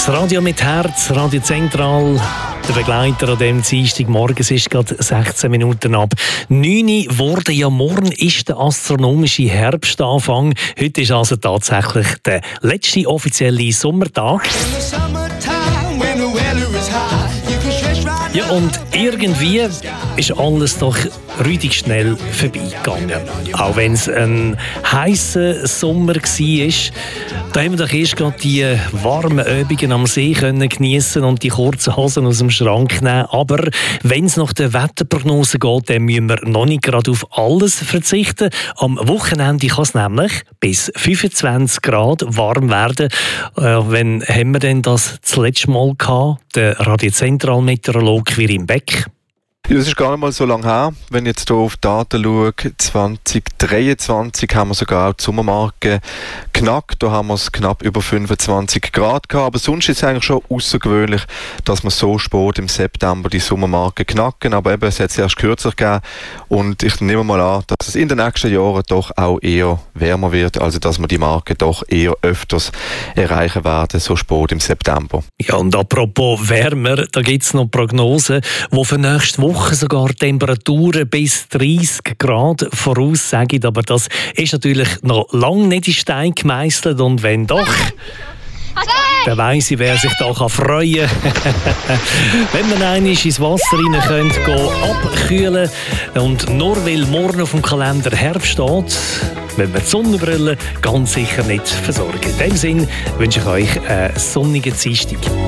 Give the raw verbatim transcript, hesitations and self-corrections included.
Das Radio mit Herz, Radio Zentral, der Begleiter an diesem Dienstagmorgen. Es ist gerade sechzehn Minuten ab neun Uhr geworden. Ja, morgen ist der astronomische Herbstanfang. Heute ist also tatsächlich der letzte offizielle Sommertag. Ja, und irgendwie ist alles doch rüdig schnell vorbeigegangen. Auch wenn es ein heißer Sommer war, da haben wir doch erst gerade die warmen Übungen am See können geniessen und die kurzen Hosen aus dem Schrank nehmen. Aber wenn es nach der Wetterprognose geht, dann müssen wir noch nicht gerade auf alles verzichten. Am Wochenende kann es nämlich bis fünfundzwanzig Grad warm werden. Äh, wann haben wir denn das das letzte Mal gehabt? Der Radiozentralmeteorologe Quirin Beck. Ja, das ist gar nicht mal so lange her. Wenn ich jetzt hier auf die Daten schaue, zwanzig dreiundzwanzig haben wir sogar auch die Sommermarke knackt. Da haben wir es knapp über fünfundzwanzig Grad gehabt. Aber sonst ist es eigentlich schon außergewöhnlich, dass wir so spät im September die Sommermarke knacken. Aber eben, es hat es erst kürzlich gegeben. Und ich nehme mal an, dass es in den nächsten Jahren doch auch eher wärmer wird. Also, dass wir die Marke doch eher öfters erreichen werden, so spät im September. Ja, und apropos wärmer, da gibt es noch Prognosen, die für nächste Woche sogar Temperaturen bis dreißig Grad voraussagen. Aber das ist natürlich noch lange nicht in Stein gemeißelt. Und wenn doch, dann weiss ich, wer sich da freuen kann. Wenn man einmal ins Wasser rein könnt, gehen abkühlen. Und nur weil morgen auf dem Kalender Herbst steht, wenn wir die Sonnenbrille ganz sicher nicht versorgen. In dem Sinn wünsche ich euch einen sonnigen Dienstag.